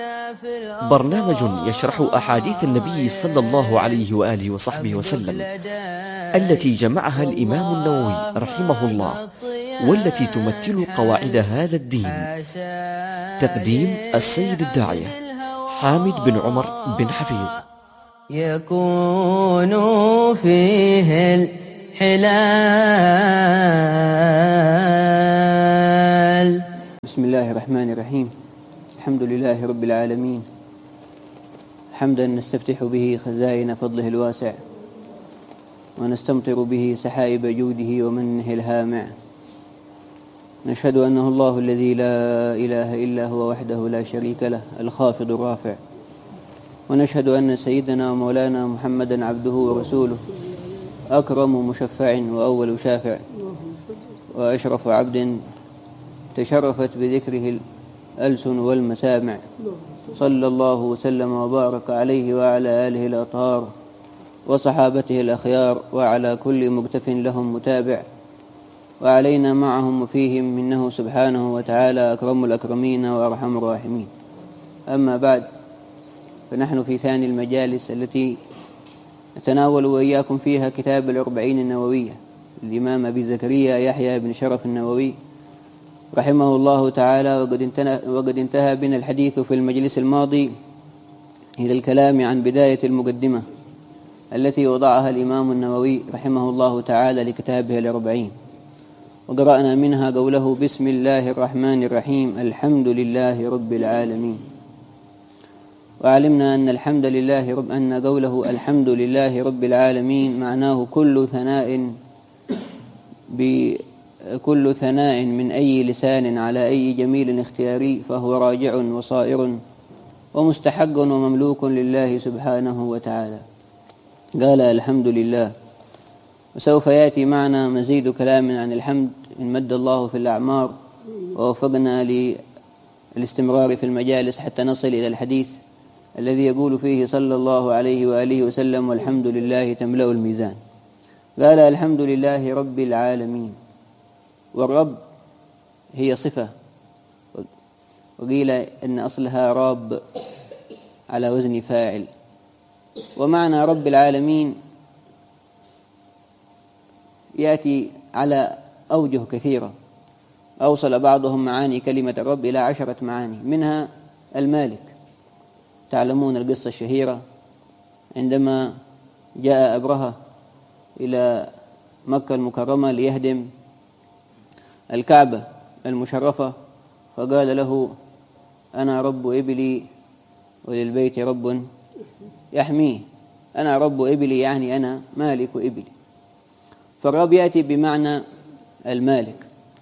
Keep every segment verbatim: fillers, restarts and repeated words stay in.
برنامج يشرح أحاديث النبي صلى الله عليه وآله وصحبه وسلم التي جمعها الإمام النووي رحمه الله، والتي تمثل قواعد هذا الدين. تقديم السيد الداعية حامد بن عمر بن حفيظ. يكون فيه الحلال. بسم الله الرحمن الرحيم. الحمد لله رب العالمين، حمدا نستفتح به خزائن فضله الواسع، ونستمطر به سحائب جوده ومنه الهامع. نشهد أنه الله الذي لا إله إلا هو وحده لا شريك له الخافض الرافع، ونشهد أن سيدنا ومولانا محمدا عبده ورسوله، أكرم مشفع وأول شافع، وأشرف عبد تشرفت بذكره الألسن والمسامع. صلى الله وسلم وبارك عليه وعلى آله الأطهار وصحابته الأخيار، وعلى كل مكتف لهم متابع، وعلينا معهم وفيهم، منه سبحانه وتعالى أكرم الأكرمين وأرحم الراحمين. أما بعد، فنحن في ثاني المجالس التي نتناول وإياكم فيها كتاب الأربعين النووية الإمام أبي زكريا يحيى بن شرف النووي رحمه الله تعالى. وقد انتهى, وقد انتهى بنا الحديث في المجلس الماضي إلى الكلام عن بداية المقدمة التي وضعها الإمام النووي رحمه الله تعالى لكتابه الأربعين، وقرأنا منها قوله: بسم الله الرحمن الرحيم، الحمد لله رب العالمين. وعلمنا أن الحمد لله رب أن قوله الحمد لله رب العالمين معناه كل ثناء بكل ثناء من أي لسان على أي جميل اختياري، فهو راجع وصائر ومستحق ومملوك لله سبحانه وتعالى. قال الحمد لله. وسوف يأتي معنا مزيد كلام عن الحمد إن مد الله في الأعمار ووفقنا للاستمرار في المجالس حتى نصل إلى الحديث الذي يقول فيه صلى الله عليه وآله وسلم: والحمد لله تملأ الميزان. قال الحمد لله رب العالمين. والرب هي صفة، وقيل أن أصلها راب على وزن فاعل. ومعنى رب العالمين يأتي على أوجه كثيرة، أوصل بعضهم معاني كلمة الرب إلى عشرة معاني، منها المالك. تعلمون القصة الشهيرة عندما جاء أبرهة إلى مكة المكرمة ليهدم الكعبة المشرفة، فقال له: أنا رب إبلي وللبيت رب يحميه. أنا رب إبلي يعني أنا مالك إبلي. فالرب يأتي بمعنى المالك،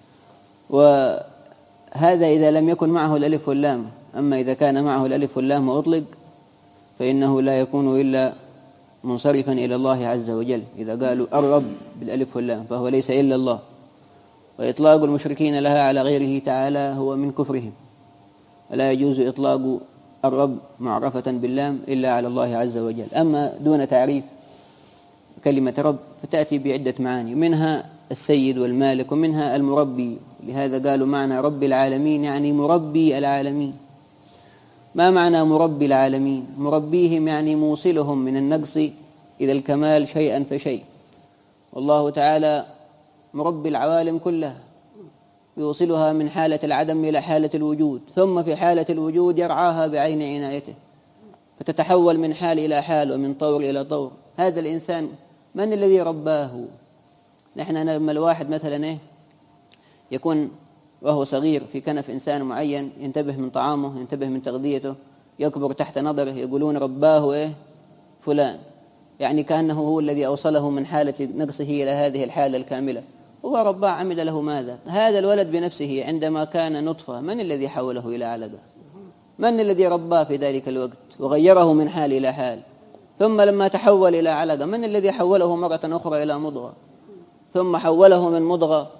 وهذا إذا لم يكن معه الألف واللام. أما إذا كان معه الألف واللام وأطلق فإنه لا يكون إلا منصرفا إلى الله عز وجل. إذا قالوا الرب بالألف واللام فهو ليس إلا الله. وإطلاق المشركين لها على غيره تعالى هو من كفرهم، ولا يجوز إطلاق الرب معرفة باللام إلا على الله عز وجل. أما دون تعريف كلمة رب فتأتي بعدة معاني، منها السيد والمالك، ومنها المربي. لهذا قالوا معنى رب العالمين يعني مربي العالمين. ما معنى مربي العالمين؟ مربيهم يعني موصلهم من النقص إلى الكمال شيئا فشيء. والله تعالى مربي العوالم كلها، يوصلها من حالة العدم إلى حالة الوجود، ثم في حالة الوجود يرعاها بعين عنايته، فتتحول من حال إلى حال ومن طور إلى طور. هذا الإنسان من الذي رباه؟ نحن لما الواحد مثلا إيه يكون وهو صغير في كنف إنسان معين، ينتبه من طعامه، ينتبه من تغذيته، يكبر تحت نظره، يقولون رباه إيه فلان، يعني كأنه هو الذي أوصله من حالة نقصه إلى هذه الحالة الكاملة. هو رباه عمل له ماذا؟ هذا الولد بنفسه عندما كان نطفة، من الذي حوله إلى علقة؟ من الذي رباه في ذلك الوقت وغيره من حال إلى حال؟ ثم لما تحول إلى علقة، من الذي حوله مرة أخرى إلى مضغة، ثم حوله من مضغة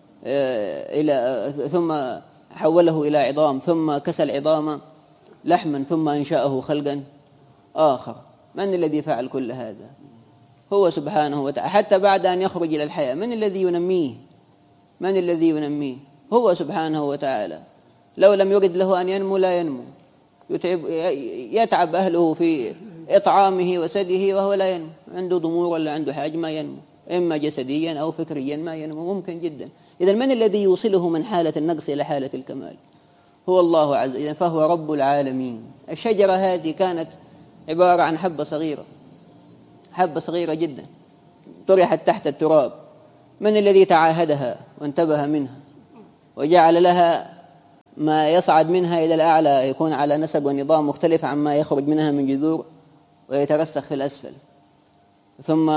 إلى ثم حوله إلى عظام، ثم كسى العظام لحما، ثم أنشأه خلقا آخر؟ من الذي فعل كل هذا؟ هو سبحانه وتعالى. حتى بعد أن يخرج إلى الحياة من الذي ينميه؟ من الذي ينميه؟ هو سبحانه وتعالى. لو لم يرد له أن ينمو لا ينمو، يتعب يتعب أهله في إطعامه وسده وهو لا ينمو، عنده ضمور ولا عنده حاجة ما ينمو، إما جسديا أو فكريا ما ينمو، ممكن جدا. إذن من الذي يوصله من حالة النقص إلى حالة الكمال؟ هو الله عز وجل، فهو رب العالمين. الشجرة هذه كانت عبارة عن حبة صغيرة، حبة صغيرة جدا طرحت تحت التراب. من الذي تعاهدها وانتبه منها وجعل لها ما يصعد منها إلى الأعلى يكون على نسق ونظام مختلف عما يخرج منها من جذور ويترسخ في الأسفل، ثم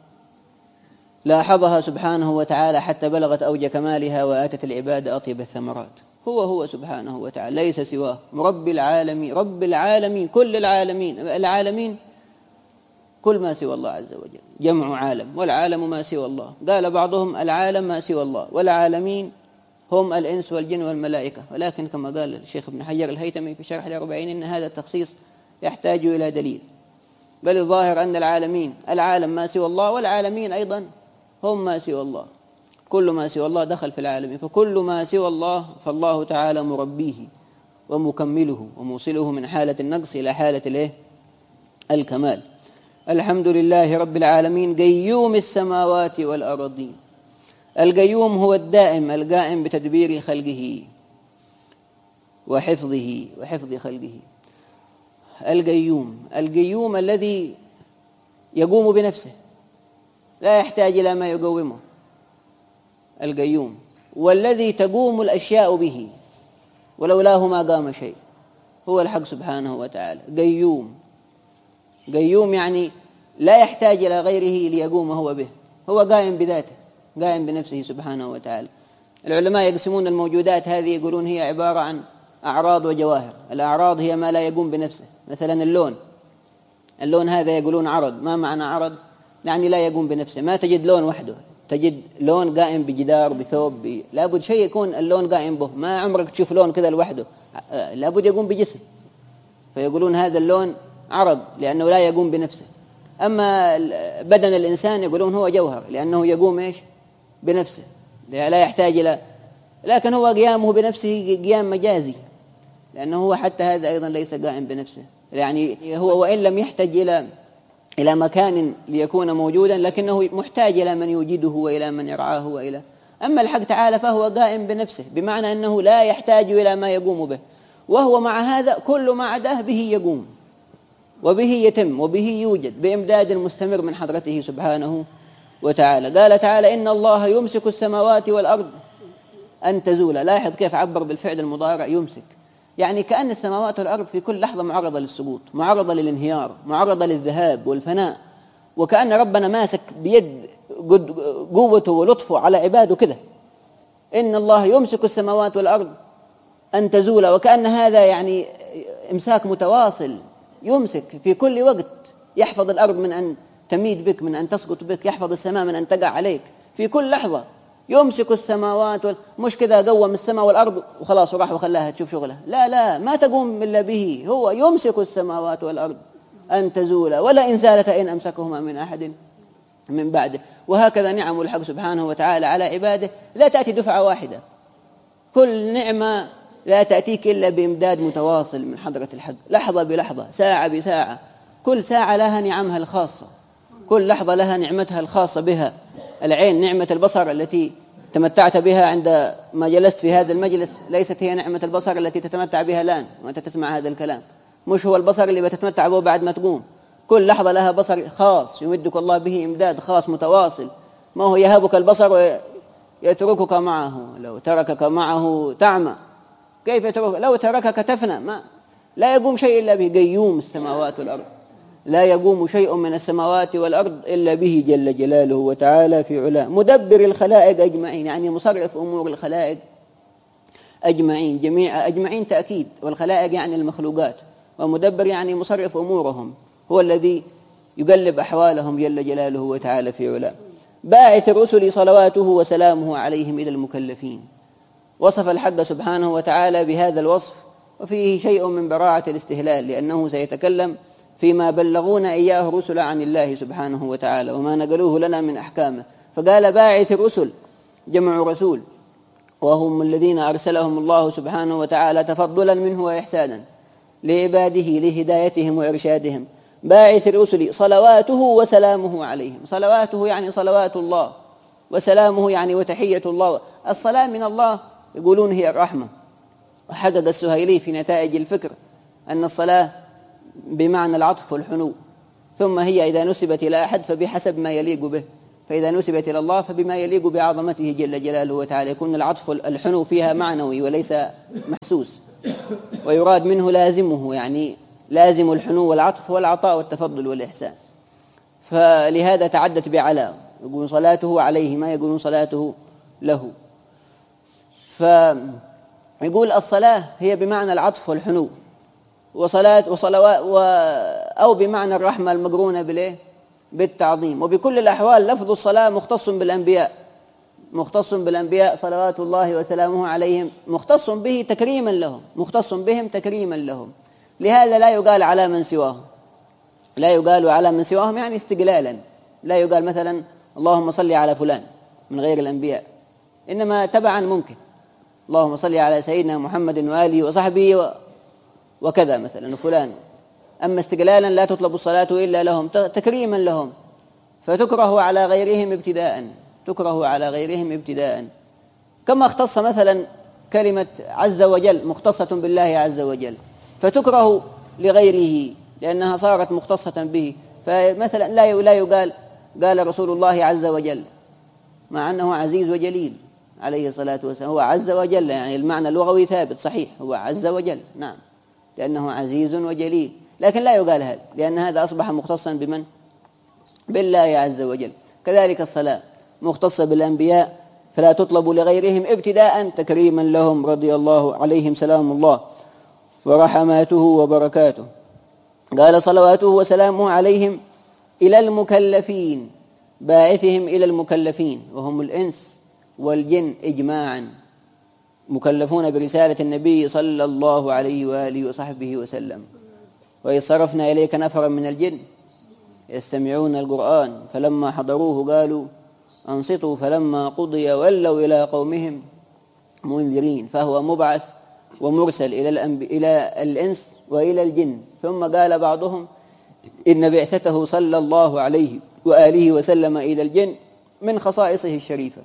لاحظها سبحانه وتعالى حتى بلغت أوج كمالها وآتت العباد أطيب الثمرات. هو هو سبحانه وتعالى ليس سواه، رب العالمين، رب العالمين، كل العالمين. العالمين كل ما سوى الله عز وجل، جمع عالم، والعالم ما سوى الله. قال بعضهم العالم ما سوى الله، والعالمين هم الإنس والجن والملائكة. ولكن كما قال الشيخ ابن حجر الهيثمي في شرح الأربعين إن هذا التخصيص يحتاج إلى دليل، بل الظاهر أن العالمين العالم ما سوى الله، والعالمين أيضا هم ما سوى الله. كل ما سوى الله دخل في العالمين، فكل ما سوى الله فالله تعالى مربيه ومكمله وموصله من حالة النقص إلى حالة الايه الكمال. الحمد لله رب العالمين قيوم السماوات والأرضين. القيوم هو الدائم القائم بتدبير خلقه وحفظه وحفظ خلقه. القيوم القيوم الذي يقوم بنفسه لا يحتاج إلى ما يقومه، القيوم، والذي تقوم الأشياء به ولولاه ما قام شيء، هو الحق سبحانه وتعالى. قيوم قيوم يعني لا يحتاج إلى غيره ليقوم هو به، هو قائم بذاته، قائم بنفسه سبحانه وتعالى. العلماء يقسمون الموجودات هذه، يقولون هي عبارة عن أعراض وجواهر. الأعراض هي ما لا يقوم بنفسه، مثلا اللون، اللون هذا يقولون عرض. ما معنى عرض؟ يعني لا يقوم بنفسه، ما تجد لون وحده، تجد لون قائم بجدار بثوب ب... لابد شيء يكون اللون قائم به، ما عمرك تشوف لون كذا لوحده، لابد يقوم بجسم، فيقولون هذا اللون عرض لأنه لا يقوم بنفسه. أما بدن الإنسان يقولون هو جوهر لأنه يقوم إيش بنفسه، لا يحتاج إلى، لكن هو قيامه بنفسه قيام مجازي، لأنه هو حتى هذا أيضا ليس قائم بنفسه، يعني هو وإن لم يحتاج إلى إلى مكان ليكون موجودا، لكنه محتاج إلى من يوجده وإلى من يرعاه وإلى. أما الحق تعالى فهو قائم بنفسه، بمعنى أنه لا يحتاج إلى ما يقوم به، وهو مع هذا كل ما عداه به يقوم وبه يتم وبه يوجد بإمداد مستمر من حضرته سبحانه وتعالى. قال تعالى إن الله يمسك السماوات والأرض أن تزولا. لاحظ كيف عبر بالفعل المضارع يمسك، يعني كأن السماوات والأرض في كل لحظة معرضة للسقوط، معرضة للانهيار، معرضة للذهاب والفناء، وكأن ربنا ماسك بيد قوته ولطفه على عباده كذا. إن الله يمسك السماوات والأرض أن تزولا، وكأن هذا يعني إمساك متواصل، يمسك في كل وقت، يحفظ الأرض من أن تميد بك، من أن تسقط بك، يحفظ السماء من أن تقع عليك في كل لحظة. يمسك السماوات وال... مش كذا قوم السماء والأرض وخلاص وراح وخلاها تشوف شغلها، لا لا، ما تقوم إلا به، هو يمسك السماوات والأرض أن تزولا ولا إن زالتا إن أمسكهما من أحد من بعده. وهكذا نعم الحق سبحانه وتعالى على عباده لا تأتي دفعة واحدة، كل نعمة لا تأتيك إلا بإمداد متواصل من حضرة الحق، لحظة بلحظة، ساعة بساعة، كل ساعة لها نعمها الخاصة، كل لحظة لها نعمتها الخاصة بها. العين نعمة البصر التي تمتعت بها عند ما جلست في هذا المجلس ليست هي نعمة البصر التي تتمتع بها الآن وأنت تسمع هذا الكلام، مش هو البصر اللي بتتمتع به بعد ما تقوم. كل لحظة لها بصر خاص يمدك الله به إمداد خاص متواصل. ما هو يهبك البصر ويتركك معه، لو تركك معه تعمى، كيف يترك؟ لو تركك تفنى، ما لا يقوم شيء إلا به. قيوم السماوات والأرض، لا يقوم شيء من السماوات والأرض إلا به جل جلاله وتعالى في علاه. مدبر الخلائق أجمعين، يعني مصرف أمور الخلائق أجمعين، جميع أجمعين تأكيد، والخلائق يعني المخلوقات، ومدبر يعني مصرف أمورهم، هو الذي يقلب أحوالهم جل جلاله وتعالى في علاه. باعث الرسل صلواته وسلامه عليهم إلى المكلفين. وصف الحق سبحانه وتعالى بهذا الوصف، وفيه شيء من براعة الاستهلال، لأنه سيتكلم فيما بلغونا إياه الرسل عن الله سبحانه وتعالى وما نقلوه لنا من أحكامه. فقال باعث الرسل، جمع رسول، وهم الذين أرسلهم الله سبحانه وتعالى تفضلا منه وإحسانا. لعباده لهدايتهم وإرشادهم، باعث الرسل صلواته وسلامه عليهم. صلواته يعني صلوات الله، وسلامه يعني وتحية الله. الصلاة من الله يقولون هي الرحمة، وحقق السهيلي في نتائج الفكر أن الصلاة بمعنى العطف والحنو، ثم هي إذا نسبت إلى أحد فبحسب ما يليق به، فإذا نسبت إلى الله فبما يليق بعظمته جل جلاله وتعالى. يكون العطف الحنو فيها معنوي وليس محسوس، ويراد منه لازمه، يعني لازم الحنو والعطف والعطاء والتفضل والإحسان. فلهذا تعدت بعلى، يقولون صلاته عليه، ما يقولون صلاته له. فيقول الصلاة هي بمعنى العطف والحنو، وصلاة وصلوات و أو بمعنى الرحمة المقرونة بالإيه؟ بالتعظيم. وبكل الأحوال لفظ الصلاة مختص بالأنبياء، مختص بالأنبياء صلوات الله وسلامه عليهم، مختص به تكريما لهم، مختص بهم تكريما لهم. لهذا لا يقال على من سواهم، لا يقال على من سواهم يعني استقلالا، لا يقال مثلا اللهم صل على فلان من غير الأنبياء، إنما تبعا ممكن اللهم صل على سيدنا محمد وآله وصحبه وكذا مثلا فلان. أما استقلالا لا تطلب الصلاة إلا لهم تكريما لهم، فتكره على غيرهم ابتداء، تكره على غيرهم ابتداء. كما اختص مثلا كلمة عز وجل مختصة بالله عز وجل، فتكره لغيره لأنها صارت مختصة به. فمثلا لا لا يقال قال رسول الله عز وجل، مع أنه عزيز وجليل عليه الصلاة والسلام، هو عز وجل، يعني المعنى اللغوي ثابت صحيح، هو عز وجل نعم، لأنه عزيز وجليل، لكن لا يقال هذا لأن هذا أصبح مختصا بمن؟ بالله عز وجل. كذلك الصلاة مختصة بالأنبياء، فلا تطلب لغيرهم ابتداء تكريما لهم رضي الله عليهم سلام الله ورحماته وبركاته. قال صلواته وسلامه عليهم إلى المكلفين، باعثهم إلى المكلفين وهم الإنس والجن إجماعا، مكلفون برسالة النبي صلى الله عليه وآله وصحبه وسلم. وإذ صرفنا إليك نفرا من الجن يستمعون القرآن فلما حضروه قالوا أنصتوا فلما قضي ولوا إلى قومهم منذرين. فهو مبعث ومرسل إلى الأنب... إلى الإنس وإلى الجن. ثم قال بعضهم إن بعثته صلى الله عليه وآله وسلم إلى الجن من خصائصه الشريفة،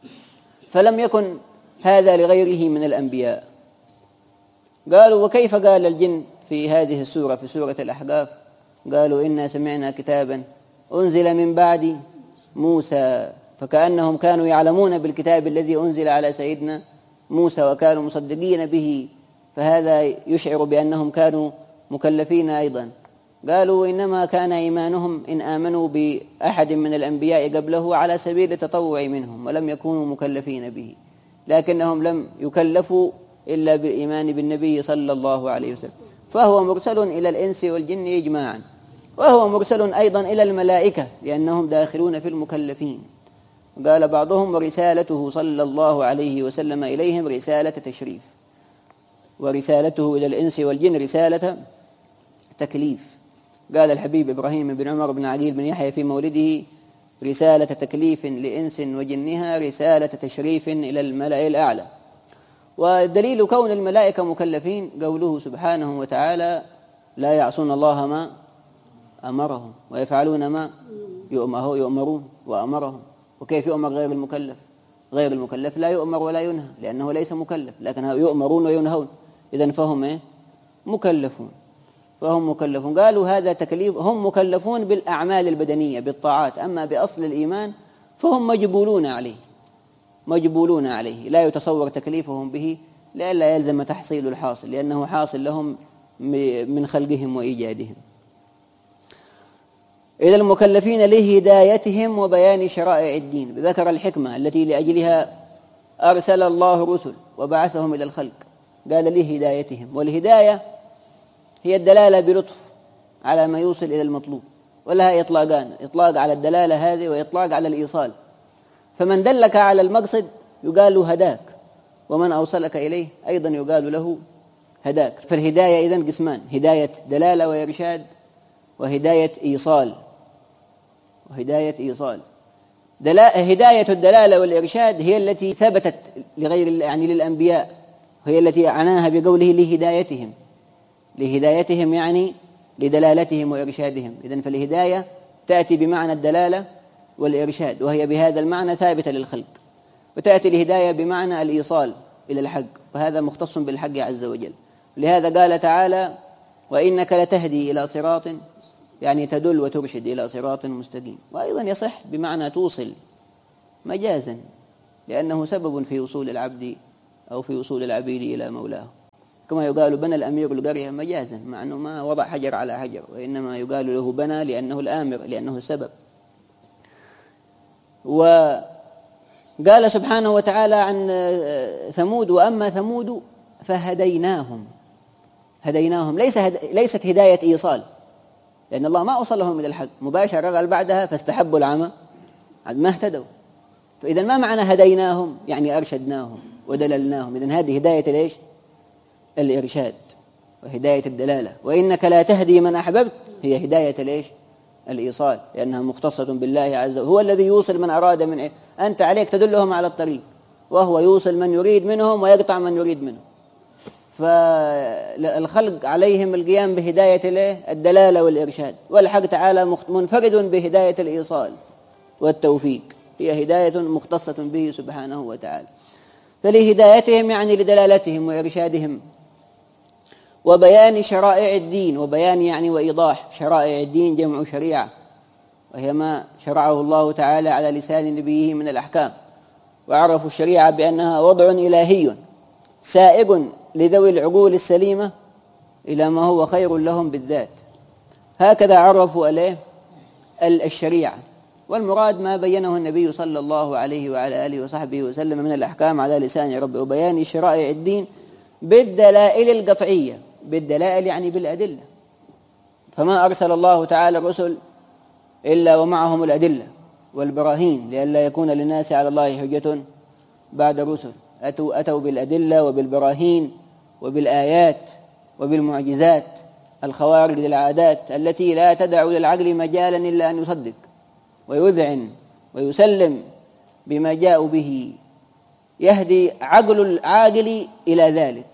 فلم يكن هذا لغيره من الأنبياء. قالوا وكيف قال الجن في هذه السورة في سورة الأحقاف؟ قالوا إنا سمعنا كتابا أنزل من بعد موسى، فكأنهم كانوا يعلمون بالكتاب الذي أنزل على سيدنا موسى وكانوا مصدقين به، فهذا يشعر بأنهم كانوا مكلفين أيضا. قالوا إنما كان إيمانهم إن آمنوا بأحد من الأنبياء قبله على سبيل التطوع منهم ولم يكونوا مكلفين به، لكنهم لم يكلفوا إلا بالإيمان بالنبي صلى الله عليه وسلم. فهو مرسل إلى الإنس والجن إجماعا، وهو مرسل أيضا إلى الملائكة لأنهم داخلون في المكلفين. قال بعضهم ورسالته صلى الله عليه وسلم إليهم رسالة تشريف، ورسالته إلى الإنس والجن رسالة تكليف. قال الحبيب إبراهيم بن عمر بن عقيل بن يحيى في مولده رسالة تكليف لإنس وجنها رسالة تشريف إلى الملأ الأعلى. ودليل كون الملائكة مكلفين قوله سبحانه وتعالى لا يعصون الله ما أمرهم ويفعلون ما يؤمرون وأمرهم. وكيف يؤمر غير المكلف؟ غير المكلف لا يؤمر ولا ينهى لأنه ليس مكلف، لكن يؤمرون وينهون، إذن فهم إيه؟ مكلفون، فهم مكلفون. قالوا هذا تكليف، هم مكلفون بالأعمال البدنية بالطاعات، أما بأصل الإيمان فهم مجبولون عليه، مجبولون عليه، لا يتصور تكليفهم به لئلا يلزم تحصيل الحاصل، لأنه حاصل لهم من خلقهم وإيجادهم. إلى المكلفين لهدايتهم وبيان شرائع الدين، ذكر الحكمة التي لأجلها أرسل الله الرسل وبعثهم إلى الخلق. قال لهدايتهم، والهداية هي الدلالة بلطف على ما يوصل إلى المطلوب، ولها إطلاقان، إطلاق على الدلالة هذه وإطلاق على الإيصال. فمن دلك على المقصد يقال له هداك، ومن أوصلك إليه أيضا يقال له هداك. فالهداية إذن قسمان، هداية دلالة وإرشاد، وهداية إيصال، وهداية إيصال. هداية الدلالة والإرشاد هي التي ثبتت لغير يعني للأنبياء، هي التي عناها بقوله لهدايتهم، لهدايتهم يعني لدلالتهم وإرشادهم. إذن فالهداية تأتي بمعنى الدلالة والإرشاد، وهي بهذا المعنى ثابتة للخلق. وتأتي الهداية بمعنى الإيصال إلى الحق، وهذا مختص بالحق عز وجل. لهذا قال تعالى: وإنك لتهدي إلى صراط، يعني تدل وترشد إلى صراط مستقيم. وأيضا يصح بمعنى توصل مجازا، لأنه سبب في وصول العبد أو في وصول العبيد إلى مولاه، كما يقال بنى الأمير القرية مجازا، مع أنه ما وضع حجر على حجر، وإنما يقال له بنى لأنه الآمر، لأنه السبب. وقال سبحانه وتعالى عن ثمود: وأما ثمود فهديناهم. هديناهم ليس هد... ليست هداية إيصال، لأن الله ما أوصلهم إلى الحق مباشرة، قال بعدها فاستحبوا العمى ما اهتدوا. فإذا ما معنى هديناهم؟ يعني أرشدناهم ودللناهم. إذن هذه هداية ليش؟ الإرشاد وهداية الدلالة. وإنك لا تهدي من أحببت هي هداية ليش؟ الإيصال، لأنها مختصة بالله عز وجل. هو الذي يوصل من أراد من إيه؟ أنت عليك تدلهم على الطريق، وهو يوصل من يريد منهم ويقطع من يريد منهم. فالخلق عليهم القيام بهداية الدلالة والإرشاد، والحق تعالى منفرد بهداية الإيصال والتوفيق، هي هداية مختصة به سبحانه وتعالى. فلهدايتهم يعني لدلالتهم وإرشادهم، وبيان شرائع الدين. وبيان يعني وإيضاح. شرائع الدين جمع شريعة، وهي ما شرعه الله تعالى على لسان نبيه من الأحكام. وعرفوا الشريعة بأنها وضع إلهي سائق لذوي العقول السليمة إلى ما هو خير لهم بالذات. هكذا عرفوا عليه الشريعة، والمراد ما بينه النبي صلى الله عليه وعلى آله وصحبه وسلم من الأحكام على لسان ربه. وبيان شرائع الدين بالدلائل القطعية. بالدلائل يعني بالأدلة، فما أرسل الله تعالى الرسل إلا ومعهم الأدلة والبراهين، لئلا يكون للناس على الله حجة بعد الرسل. أتوا, أتوا بالأدلة وبالبراهين وبالآيات وبالمعجزات الخوارق للعادات التي لا تدع للعقل مجالا إلا أن يصدق ويذعن ويسلم بما جاءوا به. يهدي عقل العاقل إلى ذلك،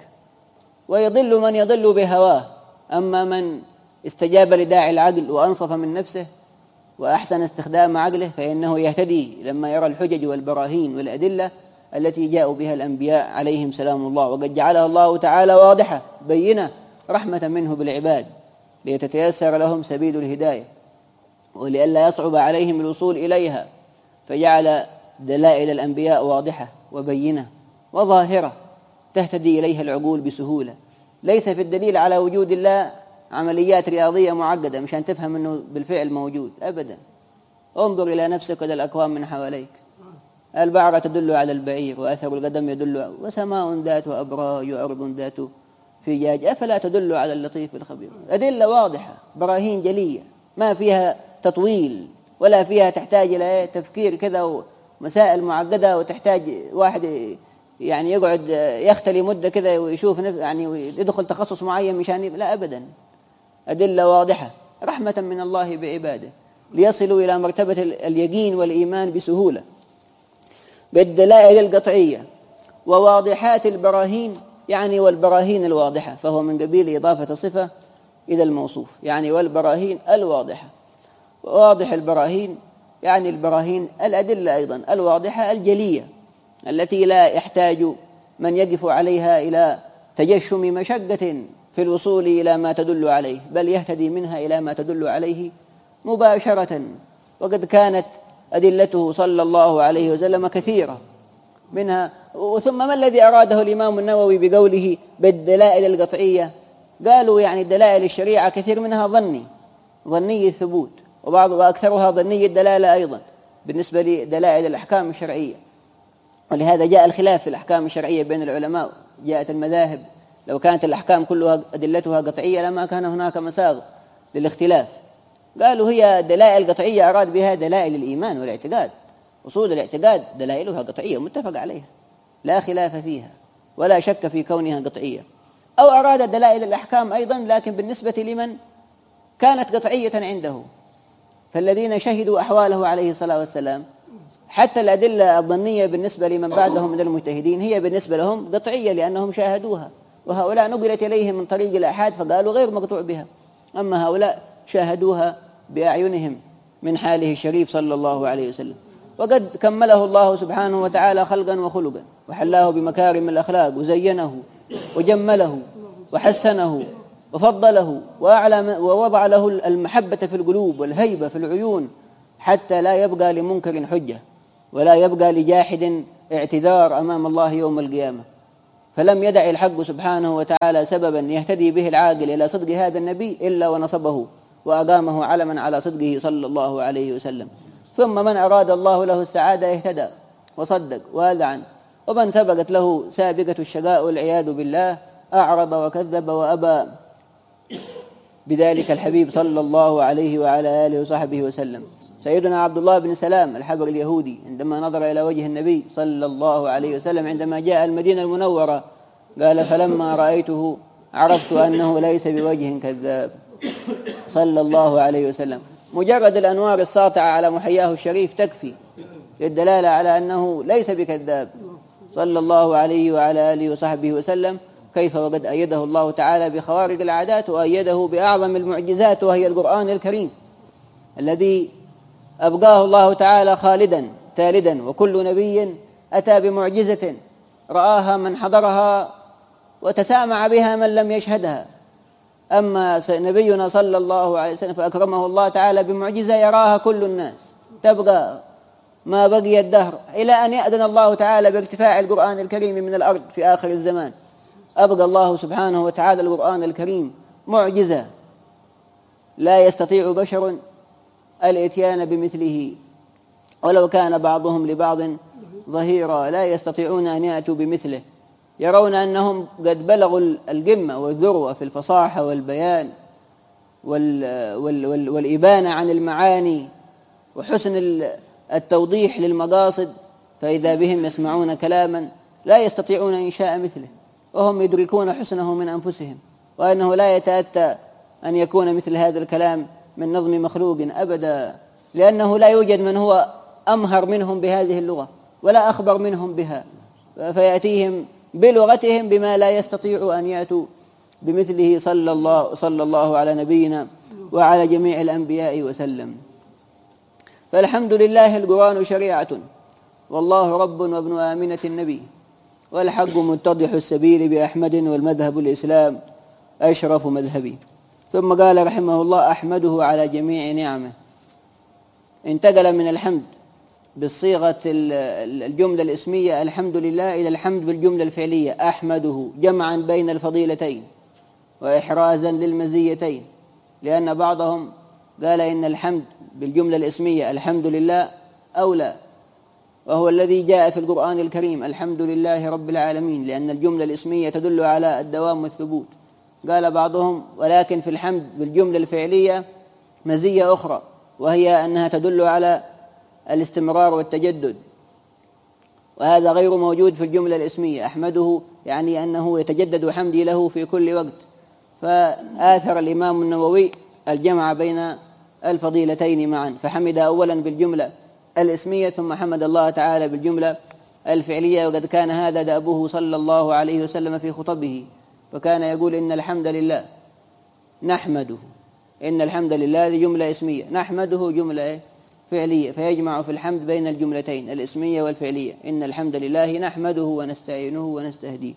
ويضل من يضل بهواه. أما من استجاب لداعي العقل وأنصف من نفسه وأحسن استخدام عقله فإنه يهتدي لما يرى الحجج والبراهين والأدلة التي جاءوا بها الأنبياء عليهم سلام الله، وقد جعلها الله تعالى واضحة بينة رحمة منه بالعباد ليتتيسر لهم سبيل الهداية ولئلا يصعب عليهم الوصول إليها، فجعل دلائل الأنبياء واضحة وبينة وظاهرة تهتدي إليها العقول بسهولة. ليس في الدليل على وجود الله عمليات رياضية معقدة مشان تفهم أنه بالفعل موجود أبدا. انظر إلى نفسك وإلى الأكوان من حواليك. البعرة تدل على البعير، وأثر القدم يدل، وسماء ذات أبراج وأرض ذات فجاج أفلا تدل على اللطيف الخبير. أدلة واضحة، براهين جلية ما فيها تطويل ولا فيها تحتاج إلى تفكير كذا ومسائل معقدة وتحتاج واحد يعني يقعد يختلي مدة كذا ويشوف يعني يدخل تخصص معين مشان، لا أبدا. أدلة واضحة رحمة من الله بعباده ليصلوا إلى مرتبة اليقين والإيمان بسهولة. بالدلائل القطعية وواضحات البراهين يعني والبراهين الواضحة، فهو من قبيل إضافة صفة إلى الموصوف، يعني والبراهين الواضحة. واضح البراهين يعني البراهين الأدلة أيضا الواضحة الجلية التي لا يحتاج من يقف عليها إلى تجشم مشقة في الوصول إلى ما تدل عليه، بل يهتدي منها إلى ما تدل عليه مباشرة. وقد كانت أدلته صلى الله عليه وسلم كثيرة منها. وثم ما الذي أراده الإمام النووي بقوله بالدلائل القطعية؟ قالوا يعني دلائل الشريعة كثير منها ظني ظني الثبوت، وبعض وأكثرها ظني الدلالة أيضا بالنسبة لدلائل الأحكام الشرعية. ولهذا جاء الخلاف في الأحكام الشرعية بين العلماء. جاءت المذاهب لو كانت الأحكام كلها أدلتها قطعية لما كان هناك مساغ للاختلاف. قالوا هي دلائل قطعية أراد بها دلائل الإيمان والاعتقاد. أصول الاعتقاد دلائلها قطعية متفق عليها لا خلاف فيها ولا شك في كونها قطعية. أو أراد دلائل الأحكام أيضا لكن بالنسبة لمن كانت قطعية عنده، فالذين شهدوا أحواله عليه الصلاة والسلام حتى الأدلة الظنية بالنسبة لمن بعدهم من المجتهدين هي بالنسبة لهم قطعية لأنهم شاهدوها وهؤلاء نقلت إليهم من طريق الآحاد فقالوا غير مقطوع بها، أما هؤلاء شاهدوها بأعينهم من حاله الشريف صلى الله عليه وسلم. وقد كمله الله سبحانه وتعالى خلقا وخلقا، وحلاه بمكارم الأخلاق، وزينه وجمله وحسنه وفضله وأعلى ووضع له المحبة في القلوب والهيبة في العيون، حتى لا يبقى لمنكر حجة ولا يبقى لجاحد اعتذار أمام الله يوم القيامة. فلم يدع الحق سبحانه وتعالى سببا يهتدي به العاقل إلى صدق هذا النبي إلا ونصبه وأقامه علما على صدقه صلى الله عليه وسلم. ثم من أراد الله له السعادة اهتدى وصدق وأذعن، ومن سبقت له سابقة الشقاء والعياذ بالله أعرض وكذب وأبى بذلك الحبيب صلى الله عليه وعلى آله وصحبه وسلم. سيدنا عبد الله بن سلام الحبر اليهودي عندما نظر إلى وجه النبي صلى الله عليه وسلم عندما جاء المدينة المنورة قال: فلما رأيته عرفت أنه ليس بوجه كذاب صلى الله عليه وسلم. مجرد الأنوار الساطعة على محياه الشريف تكفي للدلالة على أنه ليس بكذاب صلى الله عليه وعلى آله وصحبه وسلم. كيف وقد أيده الله تعالى بخوارق العادات، وأيده بأعظم المعجزات وهي القرآن الكريم الذي أبقاه الله تعالى خالدا تالدا، وكل نبي أتى بمعجزة رآها من حضرها وتسامع بها من لم يشهدها. أما نبينا صلى الله عليه وسلم فأكرمه الله تعالى بمعجزة يراها كل الناس تبقى ما بقي الدهر إلى أن يأذن الله تعالى بارتفاع القرآن الكريم من الأرض في آخر الزمان. أبقى الله سبحانه وتعالى القرآن الكريم معجزة لا يستطيع بشر الإتيان بمثله، ولو كان بعضهم لبعض ظهيرا لا يستطيعون أن يأتوا بمثله. يرون أنهم قد بلغوا القمة والذروة في الفصاحة والبيان والإبانة عن المعاني وحسن التوضيح للمقاصد، فإذا بهم يسمعون كلاما لا يستطيعون إنشاء مثله، وهم يدركون حسنه من أنفسهم، وأنه لا يتأتى أن يكون مثل هذا الكلام من نظم مخلوق أبدا، لأنه لا يوجد من هو أمهر منهم بهذه اللغة ولا أخبر منهم بها، فيأتيهم بلغتهم بما لا يستطيع أن يأتوا بمثله صلى الله, صلى الله على نبينا وعلى جميع الأنبياء وسلم. فالحمد لله القرآن شريعة، والله رب وابن آمنة النبي، والحق متضح السبيل بأحمد، والمذهب الإسلام أشرف مذهبي. ثم قال رحمه الله: أحمده على جميع نعمه. انتقل من الحمد بالصيغة الجملة الاسمية الحمد لله إلى الحمد بالجملة الفعلية أحمده، جمعا بين الفضيلتين وإحرازا للمزيتين، لأن بعضهم قال إن الحمد بالجملة الاسمية الحمد لله أولى، وهو الذي جاء في القرآن الكريم الحمد لله رب العالمين، لأن الجملة الاسمية تدل على الدوام والثبوت. قال بعضهم ولكن في الحمد بالجملة الفعلية مزية أخرى، وهي أنها تدل على الاستمرار والتجدد، وهذا غير موجود في الجملة الاسمية. أحمده يعني أنه يتجدد حمدي له في كل وقت. فآثر الإمام النووي الجمع بين الفضيلتين معا، فحمد أولا بالجملة الاسمية ثم حمد الله تعالى بالجملة الفعلية. وقد كان هذا دأبه صلى الله عليه وسلم في خطبه، فكان يقول إن الحمد لله نحمده، إن الحمد لله هذه جملة اسمية، نحمده جملة فعلية، فيجمع في الحمد بين الجملتين الاسمية والفعلية، إن الحمد لله نحمده ونستعينه ونستهديه،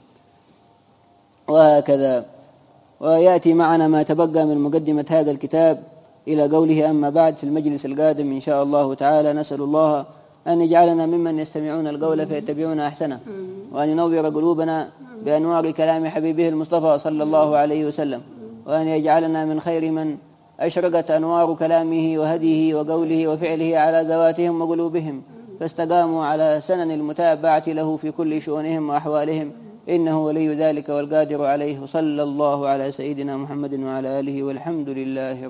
وهكذا. ويأتي معنا ما تبقى من مقدمة هذا الكتاب إلى قوله: أما بعد. في المجلس القادم إن شاء الله تعالى نسأل الله أن يجعلنا ممن يستمعون القول فيتبعون أحسنه، وأن ينور قلوبنا بأنوار كلام حبيبه المصطفى صلى الله عليه وسلم، وأن يجعلنا من خير من أشرقت أنوار كلامه وهديه وقوله وفعله على ذواتهم وقلوبهم، فاستقاموا على سنن المتابعة له في كل شؤونهم وأحوالهم، إنه ولي ذلك والقادر عليه. وصلى الله على سيدنا محمد وعلى آله، والحمد لله.